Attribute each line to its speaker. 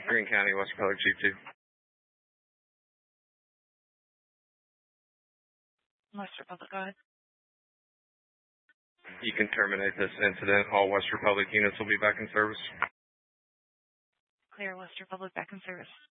Speaker 1: Greene County, West Republic, Chief
Speaker 2: 2. West Republic, go ahead.
Speaker 1: You can terminate this incident. All West Republic units will be back in service.
Speaker 2: Clear, West Republic back in service.